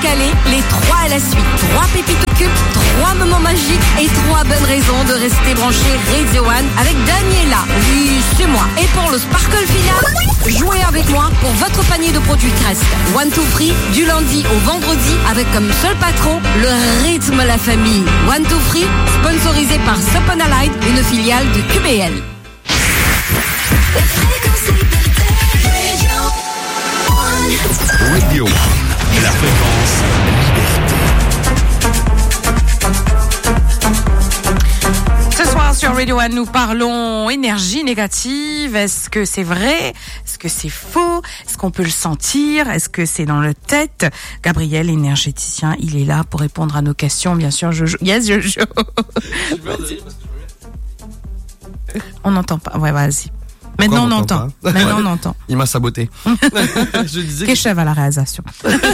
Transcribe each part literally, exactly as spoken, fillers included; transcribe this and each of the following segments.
calés, les trois à la suite. Trois pépites occultes, trois moments magiques et trois bonnes raisons de rester branché Radio One avec Daniela. Oui, c'est moi. Et pour le Sparkle final, jouez avec moi pour votre panier de produits Crest. One to Free, du lundi au vendredi, avec comme seul patron le rythme la famille. One to Free, sponsorisé par Soponalite, une filiale de Q B L. Radio One, la fréquence liberté. Ce soir sur Radio One, nous parlons énergie négative. Est-ce que c'est vrai? Est-ce que c'est faux? Est-ce qu'on peut le sentir? Est-ce que c'est dans la tête? Gabriel, énergéticien, il est là pour répondre à nos questions. Bien sûr, Jojo. Yes, Jojo. On n'entend pas. Ouais, vas-y. Maintenant, on, on entend. Maintenant, on entend. Il m'a saboté. Je disais que chef à la réalisation.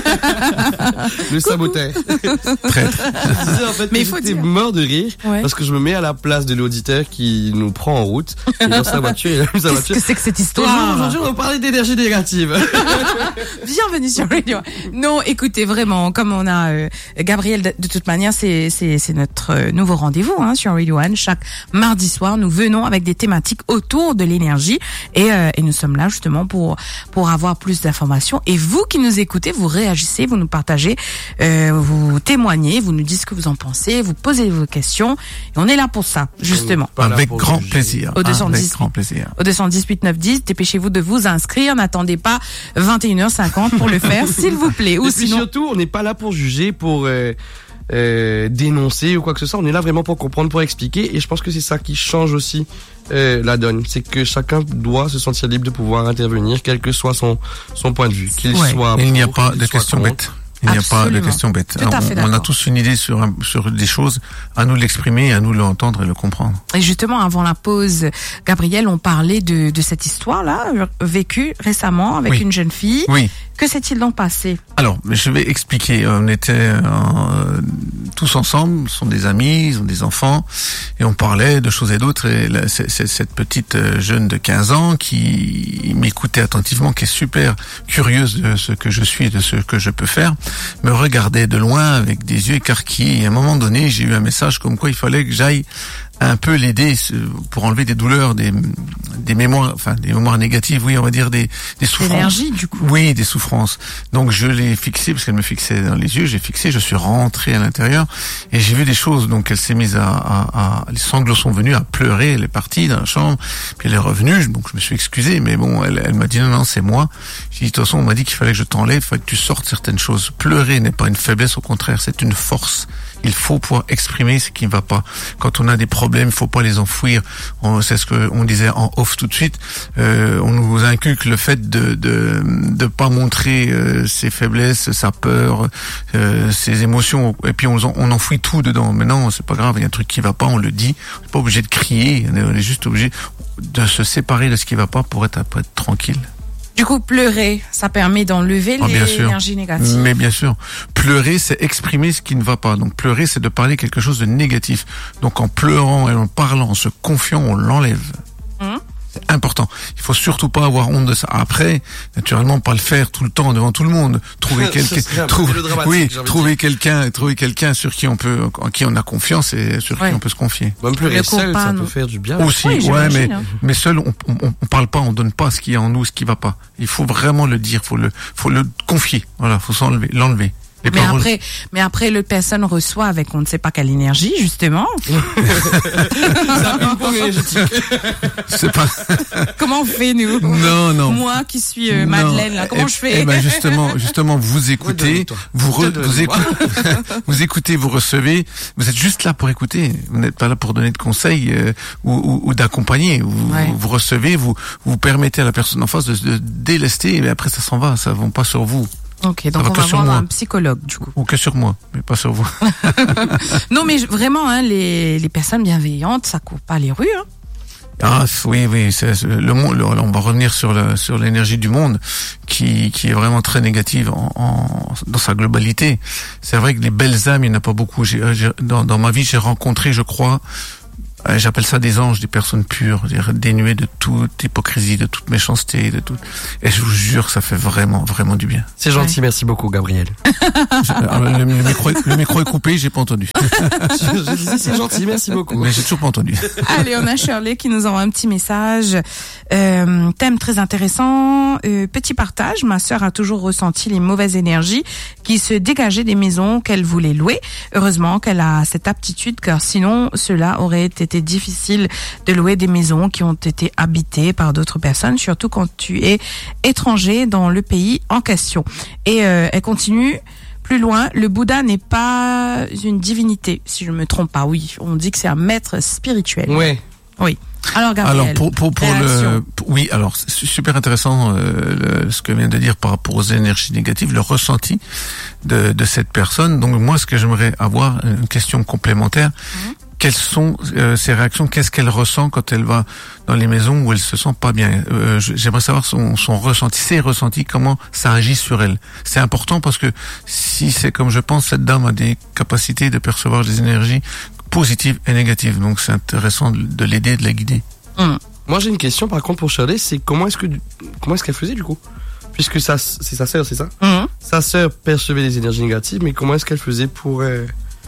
Le sabotait. Traître. Je disais en fait mais que j'étais mort de rire ouais. parce que je me mets à la place de l'auditeur qui nous prend en route et dans sa voiture. Il a sa voiture. Qu'est-ce que c'est que cette histoire? Aujourd'hui, on va parler d'énergie négative. Bienvenue sur Radio. Non, écoutez, vraiment, comme on a euh, Gabriel, de, de toute manière, c'est c'est c'est notre euh, nouveau rendez-vous hein, sur Radio One. Chaque mardi soir, nous venons avec des thématiques autour de l'énergie. Et, euh, et nous sommes là justement pour pour avoir plus d'informations. Et vous qui nous écoutez, vous réagissez, vous nous partagez, euh, vous témoignez, vous nous dites ce que vous en pensez, vous posez vos questions. Et on est là pour ça, justement. Avec grand plaisir. Au deux cent dix, Avec grand plaisir. Au deux cent dix, huit neuf dix, dépêchez-vous de vous inscrire. N'attendez pas vingt et une heures cinquante pour le faire, s'il vous plaît. Ou et sinon... puis surtout, on n'est pas là pour juger, pour... Euh... Euh, dénoncer ou quoi que ce soit, on est là vraiment pour comprendre, pour expliquer, et je pense que c'est ça qui change aussi euh, la donne, c'est que chacun doit se sentir libre de pouvoir intervenir, quel que soit son son point de vue, qu'il ouais, soit il n'y a pas de questions bêtes. Il n'y a pas de questions bêtes. On, on a tous une idée sur un, sur des choses, à nous l'exprimer, à nous l'entendre et le comprendre. Et justement, avant la pause, Gabriel, on parlait de, de cette histoire-là, vécue récemment avec oui. une jeune fille. Oui. Que s'est-il donc passé? Alors, je vais expliquer. On était euh, tous ensemble, sont des amis, ils ont des enfants, et on parlait de choses et d'autres. Et là, c'est, c'est cette petite jeune de quinze ans qui m'écoutait attentivement, qui est super curieuse de ce que je suis et de ce que je peux faire, me regardait de loin avec des yeux écarquillés. Et à un moment donné, j'ai eu un message comme quoi il fallait que j'aille un peu l'aider pour enlever des douleurs, des des mémoires, enfin des mémoires négatives, oui, on va dire des des souffrances. L'énergie, du coup. Oui, des souffrances. Donc je l'ai fixé parce qu'elle me fixait dans les yeux, j'ai fixé, je suis rentré à l'intérieur et j'ai vu des choses. Donc elle s'est mise à, à, à les sanglots sont venus, à pleurer, elle est partie dans la chambre, puis elle est revenue, donc je me suis excusé, mais bon, elle elle m'a dit non non, c'est moi. J'ai dit de toute façon, on m'a dit qu'il fallait que je t'enlève, il fallait que tu sortes certaines choses. Pleurer n'est pas une faiblesse, au contraire, c'est une force. Il faut pouvoir exprimer ce qui ne va pas. Quand on a des problèmes, il faut pas les enfouir. On, c'est ce que on disait en off tout de suite. Euh, on nous inculque le fait de de de pas montrer euh, ses faiblesses, sa peur, euh, ses émotions, et puis on, on enfouit tout dedans. Mais non, c'est pas grave. Il y a un truc qui va pas, on le dit. On n'est pas obligé de crier. On est juste obligé de se séparer de ce qui va pas pour être, pour être tranquille. Du coup, pleurer, ça permet d'enlever ah, l'énergie négative. Mais bien sûr. Pleurer, c'est exprimer ce qui ne va pas. Donc pleurer, c'est de parler quelque chose de négatif. Donc en pleurant et en parlant, en se confiant, on l'enlève. Mmh. C'est important. Il faut surtout pas avoir honte de ça. Après, naturellement, pas le faire tout le temps devant tout le monde. Trouver quelqu'un, trouver, oui, trouver quelqu'un, trouver quelqu'un sur qui on peut, en qui on a confiance et sur ouais. qui on peut se confier. Même pleurer seul, ça peut faire du bien. Aussi, oui, ouais, mais, hein. mais seul, on, on, on parle pas, on donne pas ce qui est en nous, ce qui va pas. Il faut vraiment le dire, faut le, faut le confier. Voilà, faut s'enlever, l'enlever. Les mais paroles. après, mais après, le personne reçoit avec on ne sait pas quelle énergie, justement. C'est pas. Comment on fait, nous? Non, non. Moi qui suis euh, Madeleine, là, comment et, je fais? Eh ben, justement, justement, vous écoutez, vous, re, vous écoutez, vous écoutez, vous recevez. Vous êtes juste là pour écouter. Vous n'êtes pas là pour donner de conseils, euh, ou, ou, ou d'accompagner. Vous, ouais. vous recevez, vous, vous permettez à la personne en face de se délester, et après ça s'en va, ça ne va pas sur vous. Ok, donc on va voir un psychologue, du coup. Ou que sur moi, mais pas sur vous. Non, mais vraiment, hein, les, les personnes bienveillantes, ça court pas les rues, hein. Ah oui, oui, c'est, c'est le monde. Le, on va revenir sur le, sur l'énergie du monde, qui, qui est vraiment très négative en, en, dans sa globalité. C'est vrai que les belles âmes, il n'y en a pas beaucoup. J'ai, j'ai, dans, dans ma vie, j'ai rencontré, je crois, Euh, J'appelle ça des anges, des personnes pures, c'est-à-dire dénuées de toute hypocrisie, de toute méchanceté, de tout. Et je vous jure que ça fait vraiment, vraiment du bien. C'est gentil, ouais. Merci beaucoup, Gabriel. Je, le, le, micro est, le micro est coupé, j'ai pas entendu. je, je disais c'est gentil, merci beaucoup. Mais j'ai toujours pas entendu. Allez, on a Shirley qui nous envoie un petit message. Euh, thème très intéressant. Euh, petit partage. Ma sœur a toujours ressenti les mauvaises énergies qui se dégageaient des maisons qu'elle voulait louer. Heureusement qu'elle a cette aptitude, car sinon cela aurait été difficile de louer des maisons qui ont été habitées par d'autres personnes, surtout quand tu es étranger dans le pays en question. Et euh, elle continue plus loin, le Bouddha n'est pas une divinité, si je me trompe pas. Oui, on dit que c'est un maître spirituel. Ouais. Oui. Alors, Gabriel, alors pour pour pour le pour, oui, alors c'est super intéressant euh, le, ce que vient de dire par rapport aux énergies négatives, le ressenti de de cette personne. Donc moi, ce que j'aimerais avoir, une question complémentaire. Mmh. Quelles sont euh, ses réactions? Qu'est-ce qu'elle ressent quand elle va dans les maisons où elle se sent pas bien? euh, J'aimerais savoir son, son ressenti, ses ressentis, comment ça agit sur elle. C'est important parce que si c'est comme je pense, cette dame a des capacités de percevoir des énergies positives et négatives. Donc c'est intéressant de, de l'aider, de la guider. Mmh. Moi j'ai une question par contre pour Shirley, c'est comment est-ce que comment est-ce qu'elle faisait du coup? Puisque ça c'est sa sœur, c'est ça? Mmh. Sa sœur percevait les énergies négatives, mais comment est-ce qu'elle faisait pour euh...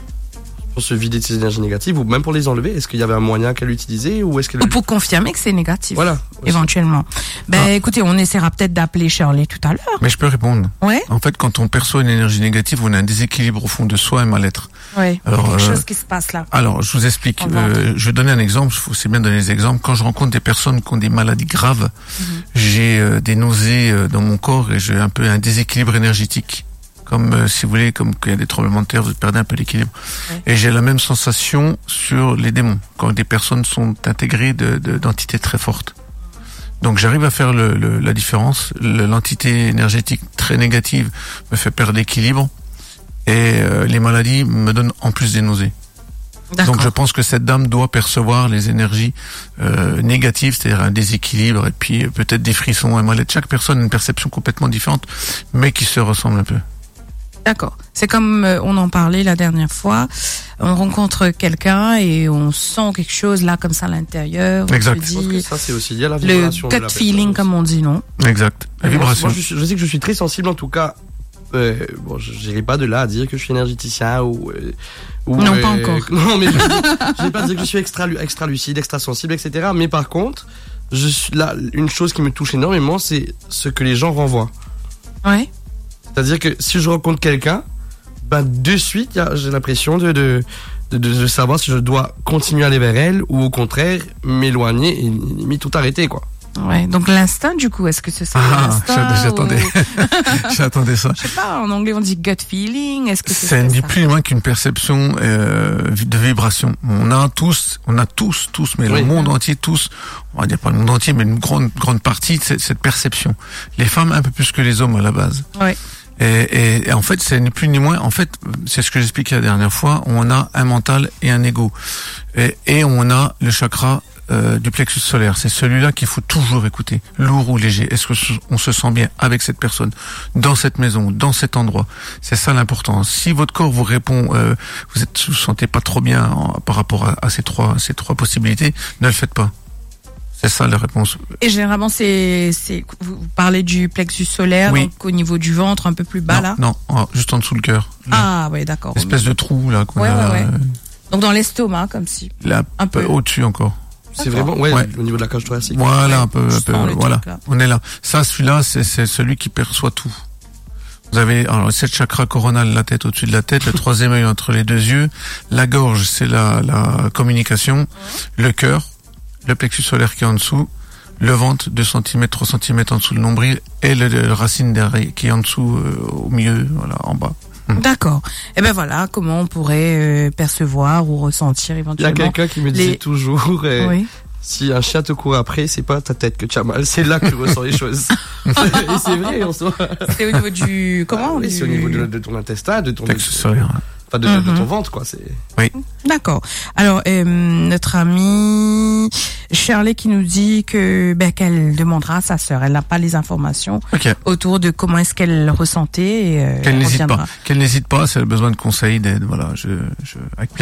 pour se vider de ces énergies négatives ou même pour les enlever? Est-ce qu'il y avait un moyen qu'elle utilisait ou est-ce qu'elle... Ou pour confirmer que c'est négatif. Voilà. Éventuellement. Ben, ah. écoutez, on essaiera peut-être d'appeler Shirley tout à l'heure. Mais je peux répondre. Ouais. En fait, quand on perçoit une énergie négative, on a un déséquilibre au fond de soi et mal-être. Oui. Alors, quelque euh, chose qui se passe là. Alors, je vous explique. Euh, je vais donner un exemple. C'est bien de donner des exemples. Quand je rencontre des personnes qui ont des maladies graves, mm-hmm. j'ai euh, des nausées euh, dans mon corps et j'ai un peu un déséquilibre énergétique. Comme euh, si vous voulez, comme qu'il y a des tremblements de terre, vous perdez un peu l'équilibre. Ouais. Et j'ai la même sensation sur les démons, quand des personnes sont intégrées de, de, d'entités très fortes. Donc j'arrive à faire le, le, la différence. Le, l'entité énergétique très négative me fait perdre l'équilibre et euh, les maladies me donnent en plus des nausées. D'accord. Donc je pense que cette dame doit percevoir les énergies euh, négatives, c'est-à-dire un déséquilibre et puis peut-être des frissons, un mal-être. Chaque personne a une perception complètement différente, mais qui se ressemble un peu. D'accord. C'est comme euh, on en parlait la dernière fois. On rencontre quelqu'un et on sent quelque chose là comme ça à l'intérieur. Exact. Je pense que ça c'est aussi lié à la vibration. Le gut feeling comme on dit, non? Exact. La vibration. Moi, moi je, je sais que je suis très sensible en tout cas. Euh, bon, je n'irai pas de là à dire que je suis énergéticien ou. Euh, ou non, euh, pas encore. Non, mais je ne vais pas dire que je suis extra, extra lucide, extra sensible, et cetera. Mais par contre, je suis là. Une chose qui me touche énormément, c'est ce que les gens renvoient. Ouais. C'est-à-dire que si je rencontre quelqu'un, ben de suite, y a, j'ai l'impression de, de, de, de savoir si je dois continuer à aller vers elle ou au contraire m'éloigner et limite tout arrêter, quoi. Ouais, donc l'instinct, du coup, est-ce que c'est ça? Ah, l'instinct, j'attendais, ou... j'attendais ça. Je sais pas, en anglais on dit gut feeling, est-ce que c'est ça? Ça ni plus ni moins qu'une perception euh, de vibration. On a tous, on a tous, tous, mais oui. Le monde entier, tous, on va dire pas le monde entier, mais une grande, grande partie de cette, cette perception. Les femmes un peu plus que les hommes à la base. Ouais. Et, et, et en fait, c'est ni plus ni moins. En fait, c'est ce que j'expliquais la dernière fois. On a un mental et un ego, et, et on a le chakra euh, du plexus solaire. C'est celui-là qu'il faut toujours écouter, lourd ou léger. Est-ce que on se sent bien avec cette personne, dans cette maison, dans cet endroit? C'est ça l'important. Si votre corps vous répond, euh, vous êtes, vous sentez pas trop bien en, par rapport à, à ces trois, ces trois possibilités, ne le faites pas. C'est ça la réponse. Et généralement, c'est, c'est, vous parlez du plexus solaire, oui. Donc au niveau du ventre, un peu plus bas non, là. Non, oh, juste en dessous le cœur. Ah ouais, d'accord. Espèce de trou là. Qu'on ouais, a, ouais, ouais. Donc dans l'estomac, comme si. Là, un peu au-dessus encore. C'est vraiment, ouais, ouais, au niveau de la cage thoracique. Voilà, ouais. un peu, un peu voilà. Truc, on est là. Ça, celui-là, c'est, c'est celui qui perçoit tout. Vous avez alors sept chakras coronal, la tête au-dessus de la tête, le troisième œil entre les deux yeux, la gorge, c'est la, la communication, mmh. Le cœur, le plexus solaire qui est en dessous. Le ventre, deux centimètres, trois centimètres en dessous le nombril, et le, le racine derrière, qui est en dessous, euh, au milieu, voilà, en bas. Hum. D'accord. Et ben voilà, comment on pourrait euh, percevoir ou ressentir éventuellement. Il y a quelqu'un qui me disait les... toujours, euh, oui. Si un chien te court après, c'est pas ta tête que tu as mal, c'est là que tu ressens les choses. Et c'est vrai, en soi. C'est au niveau du, comment? Ah, oui, du... c'est au niveau de, de ton intestin, de ton, plexus solaire. Enfin, de, mm-hmm. de ton ventre, quoi. C'est... Oui. D'accord. Alors, euh, notre amie Shirley qui nous dit que ben qu'elle demandera à sa sœur. Elle n'a pas les informations okay. autour de comment est-ce qu'elle ressentait. Et, euh, qu'elle n'hésite pas. Qu'elle n'hésite pas. Si elle a besoin de conseils, d'aide, voilà, je, je, avec plaisir.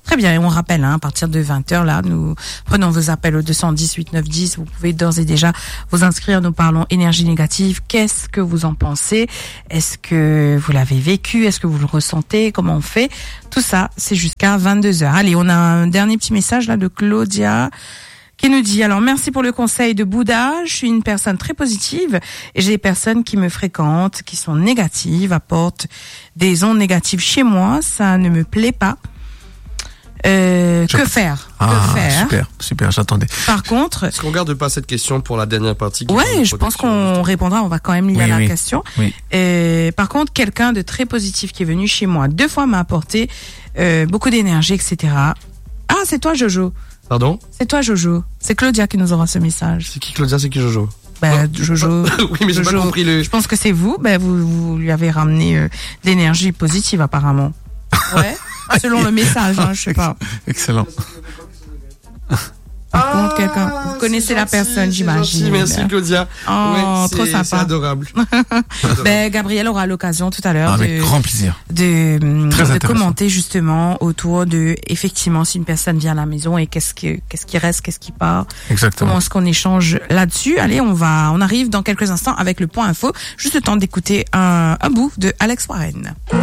Très bien, et on rappelle, hein, à partir de vingt heures, là, nous prenons vos appels au deux cent dix, huit neuf dix. Vous pouvez d'ores et déjà vous inscrire. Nous parlons énergie négative. Qu'est-ce que vous en pensez? Est-ce que vous l'avez vécu? Est-ce que vous le ressentez? Comment on fait? Tout ça, c'est jusqu'à vingt-deux heures. Allez, on a un dernier petit message, là, de Claudia, qui nous dit, alors merci pour le conseil de Bouddha, je suis une personne très positive et j'ai des personnes qui me fréquentent, qui sont négatives, apportent des ondes négatives chez moi, ça ne me plaît pas. Euh, que faire Ah, que faire super, super, j'attendais. Par contre, Est-ce qu'on garde pas cette question pour la dernière partie? qui ouais, parle de je pense protection, qu'on répondra, on va quand même lire Oui, la oui. question. Oui. Euh, par contre, quelqu'un de très positif qui est venu chez moi deux fois m'a apporté euh, beaucoup d'énergie, et cetera. Ah, c'est toi, Jojo. Pardon? C'est toi, Jojo. C'est Claudia qui nous aura ce message. C'est qui Claudia? C'est qui Jojo? Ben, Non, Jojo. Oui, mais j'ai pas Jojo. compris le... Je pense que c'est vous. Ben, vous, vous lui avez ramené euh, d'énergie positive, apparemment. Ouais. Selon le message, hein, je sais pas. Excellent. Par contre, quelqu'un, vous c'est connaissez la gentil, personne, c'est j'imagine. gentil, merci Claudia. Oh, Ouais, trop c'est- sympa. C'est adorable. Ben, Gabriel aura l'occasion tout à l'heure Ah, avec de, grand plaisir. de, Très de intéressant. commenter justement autour de, effectivement, si une personne vient à la maison et qu'est-ce que, qu'est-ce qui reste, qu'est-ce qui part. Exactement. Comment est-ce qu'on échange là-dessus? Allez, on va, on arrive dans quelques instants avec le point info. Juste le temps d'écouter un, un bout de Alex Warren.